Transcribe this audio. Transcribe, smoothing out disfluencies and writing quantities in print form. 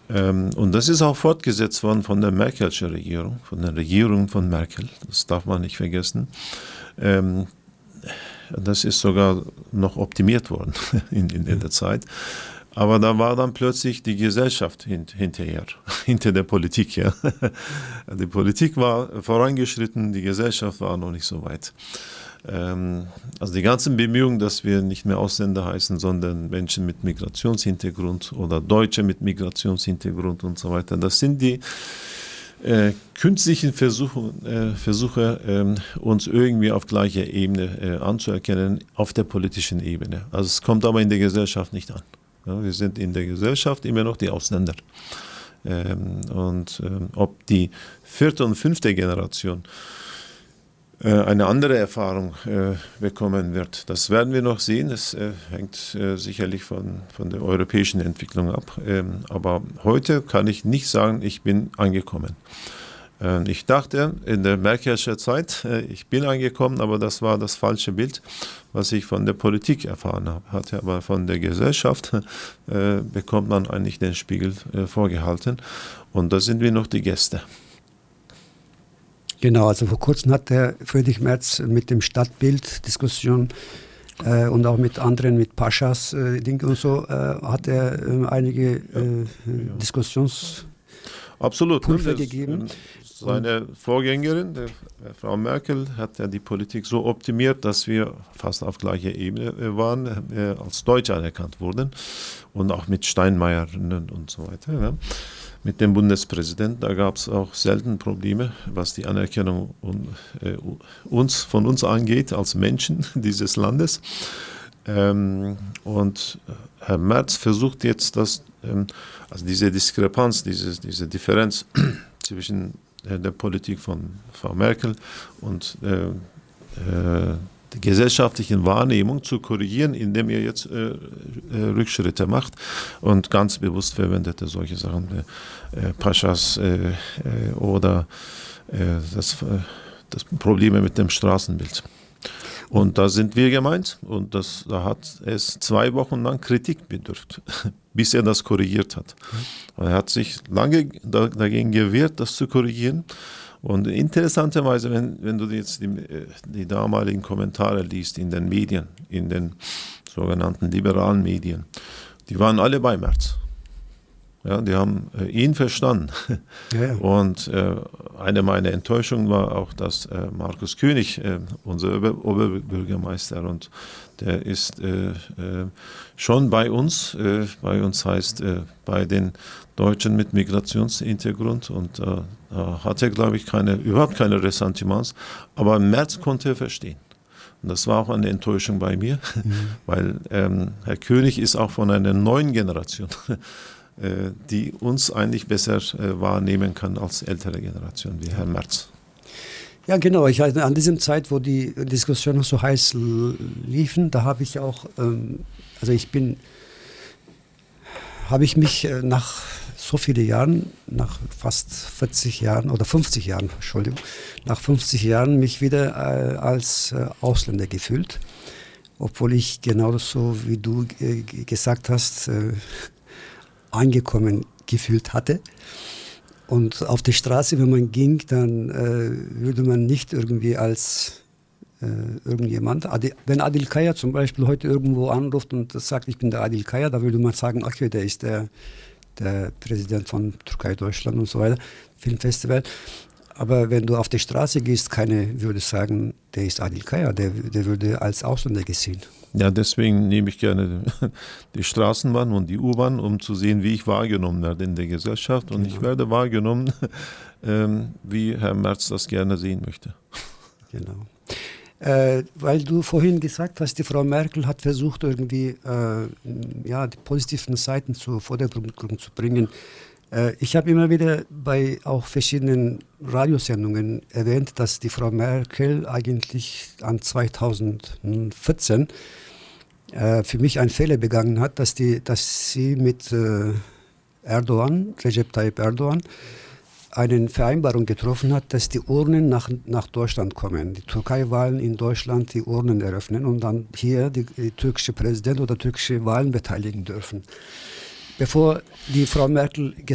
Und das ist auch fortgesetzt worden von der Merkel'sche Regierung, von der Regierung von Merkel. Das darf man nicht vergessen. Das ist sogar noch optimiert worden in der Zeit. Aber da war dann plötzlich die Gesellschaft hinterher, hinter der Politik. Ja. Die Politik war vorangeschritten, die Gesellschaft war noch nicht so weit. Also die ganzen Bemühungen, dass wir nicht mehr Ausländer heißen, sondern Menschen mit Migrationshintergrund oder Deutsche mit Migrationshintergrund und so weiter, das sind die künstlichen Versuche, uns irgendwie auf gleicher Ebene anzuerkennen, auf der politischen Ebene. Also es kommt aber in der Gesellschaft nicht an. Ja, wir sind in der Gesellschaft immer noch die Ausländer. Ob die 4. und 5. Generation eine andere Erfahrung bekommen wird, das werden wir noch sehen. Das hängt sicherlich von der europäischen Entwicklung ab. Aber heute kann ich nicht sagen, ich bin angekommen. Ich dachte in der Merkel'sche Zeit, ich bin angekommen, aber das war das falsche Bild, was ich von der Politik erfahren hatte. Aber von der Gesellschaft bekommt man eigentlich den Spiegel vorgehalten. Und da sind wir noch die Gäste. Genau, also vor kurzem hat der Friedrich Merz mit dem Stadtbild Diskussion und auch mit anderen, mit Paschas Dinge und so, hat er einige Diskussionspunkte gegeben. Seine Vorgängerin, Frau Merkel, hat ja die Politik so optimiert, dass wir fast auf gleicher Ebene waren, als Deutsche anerkannt wurden und auch mit Steinmeier und so weiter. Ja. Mit dem Bundespräsidenten, da gab es auch selten Probleme, was die Anerkennung von uns angeht, als Menschen dieses Landes. Und Herr Merz versucht jetzt, also diese Diskrepanz, diese Differenz zwischen der Politik von Frau Merkel und der gesellschaftlichen Wahrnehmung zu korrigieren, indem er jetzt Rückschritte macht und ganz bewusst verwendet er solche Sachen, Paschas oder das Probleme mit dem Straßenbild. Und da sind wir gemeint und da hat es 2 Wochen lang Kritik bedürft, bis er das korrigiert hat. Er hat sich lange dagegen gewehrt, das zu korrigieren. Und interessanterweise, wenn du jetzt die damaligen Kommentare liest in den Medien, in den sogenannten liberalen Medien, die waren alle bei Merz. Ja, die haben ihn verstanden. Ja. Und eine meiner Enttäuschungen war auch, dass Markus König, unser Oberbürgermeister, und der ist schon bei uns heißt bei den Deutschen mit Migrationshintergrund, und hat er, glaube ich, überhaupt keine Ressentiments, aber Merz konnte er verstehen. Und das war auch eine Enttäuschung bei mir, weil Herr König ist auch von einer neuen Generation, die uns eigentlich besser wahrnehmen kann als ältere Generation, wie Herr Merz. Ja, genau. An diesem Zeit, wo die Diskussionen so heiß liefen, da habe ich auch, habe ich mich nach so vielen Jahren, nach fast 40 Jahren oder 50 Jahren, Entschuldigung, nach 50 Jahren mich wieder als Ausländer gefühlt, obwohl ich genauso wie du gesagt hast, angekommen gefühlt hatte. Und auf der Straße, wenn man ging, dann würde man nicht irgendwie als irgendjemand, wenn Adil Kaya zum Beispiel heute irgendwo anruft und sagt, ich bin der Adil Kaya, da würde man sagen, okay, der ist der Präsident von Türkei-Deutschland und so weiter, Filmfestival. Aber wenn du auf die Straße gehst, keiner würde sagen, der ist Adil Kaya, der würde als Ausländer gesehen. Ja, deswegen nehme ich gerne die Straßenbahn und die U-Bahn, um zu sehen, wie ich wahrgenommen werde in der Gesellschaft. Und ich werde wahrgenommen, wie Herr Merz das gerne sehen möchte. Genau. Weil du vorhin gesagt hast, die Frau Merkel hat versucht, irgendwie die positiven Seiten zur Vordergrund zu bringen. Ich habe immer wieder bei auch verschiedenen Radiosendungen erwähnt, dass die Frau Merkel eigentlich an 2014 für mich einen Fehler begangen hat, dass sie mit Recep Tayyip Erdogan, eine Vereinbarung getroffen hat, dass die Urnen nach Deutschland kommen. Die Türkei-Wahlen in Deutschland die Urnen eröffnen und dann hier die türkische Präsident oder türkische Wahlen beteiligen dürfen. Bevor die Frau Merkel